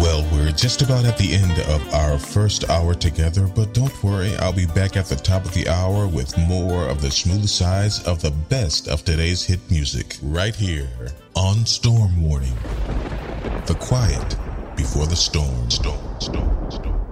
Well, we're just about at the end of our first hour together, but don't worry, I'll be back at the top of the hour with more of the smooth sides of the best of today's hit music, right here on Storm Warning. The quiet before the storm. Storm.